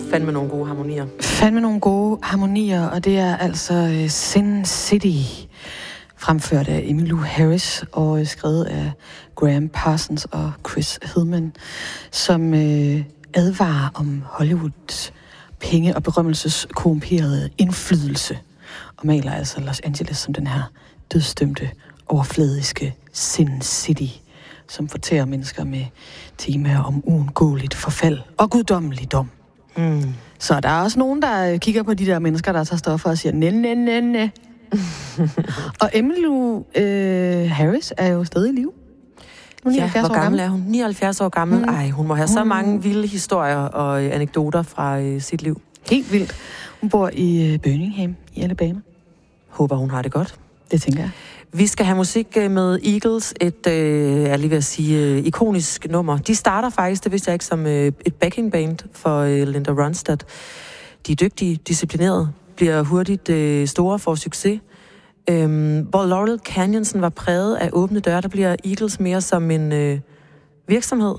fandme nogle gode harmonier. Fandme nogle gode harmonier, og det er altså Sin City, fremført af Emmylou Harris og skrevet af Graham Parsons og Chris Hillman, som advarer om Hollywoods penge- og berømmelses korrumperede indflydelse, og maler altså Los Angeles som den her dødsdømte, overfladiske Sin City, som fortærer mennesker med temaer om uundgåeligt forfald og guddommeligdom. Så der er også nogen, der kigger på de der mennesker, der tager stoffer og siger, næ. Og Emmylou Harris er jo stadig i live. Ja, hvor gammel er hun? 79 år gammel. Ej, hun må have så mange vilde historier og anekdoter fra sit liv. Helt vildt. Hun bor i Birmingham i Alabama. Håber, hun har det godt. Det tænker jeg. Vi skal have musik med Eagles, jeg lige ved at sige, ikonisk nummer. De starter faktisk, det vidste jeg ikke, som et backing band for Linda Ronstadt. De er dygtige, disciplinerede, bliver hurtigt store for succes. Hvor Laurel Canyonsen var præget af åbne døre, der bliver Eagles mere som en virksomhed.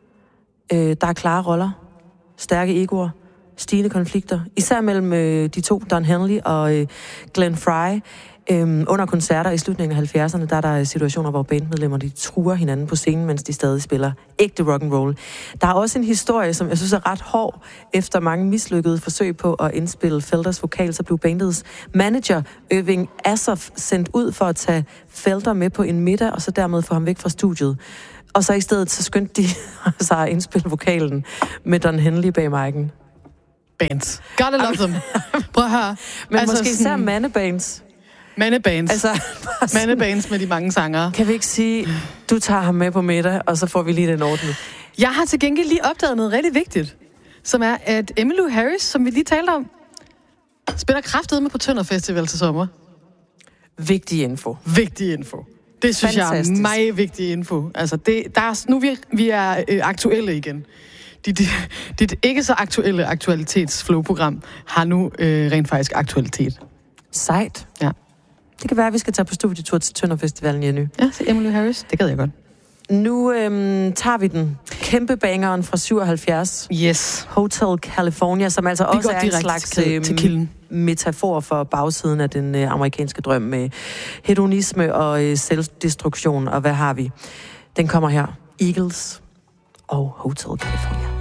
Der er klare roller, stærke egoer, stigende konflikter, især mellem de to, Don Henley og Glenn Frey. Under koncerter i slutningen af 70'erne, der er der situationer, hvor bandmedlemmer de truer hinanden på scenen, mens de stadig spiller ægte rock'n'roll. Der er også en historie, som jeg synes er ret hård. Efter mange mislykkede forsøg på at indspille Felters vokal, så blev bandets manager, Irving Assoff, sendt ud for at tage Felter med på en middag, og så dermed få ham væk fra studiet. Og så i stedet, så skyndte de sig at indspille vokalen med Don Henley bag mic'en. Bands. Gotta love them. Prøv at høre. Men altså, måske især mandebands. Mandebands. Altså, mandebands med de mange sangere. Kan vi ikke sige, du tager ham med på middag, og så får vi lige den ordning? Jeg har til gengæld lige opdaget noget rigtig vigtigt, som er, at Emmylou Harris, som vi lige talte om, spiller kraftedeme på Tønder Festival til sommer. Vigtig info. Vigtig info. Det synes fantastisk. Jeg er meget vigtig info. Altså, nu vi er aktuelle igen. Dit ikke så aktuelle aktualitetsflow-program har nu rent faktisk aktualitet. Sejt. Ja. Det kan være, at vi skal tage på studietur til Tønder Festivalen, Jenny. Ja, så Emmylou Harris. Det gad jeg godt. Nu tager vi den kæmpe bangeren fra 77. Yes. Hotel California, som altså også er en slags metafor for bagsiden af den amerikanske drøm med hedonisme og selvdestruktion. Og hvad har vi? Den kommer her. Eagles og Hotel California.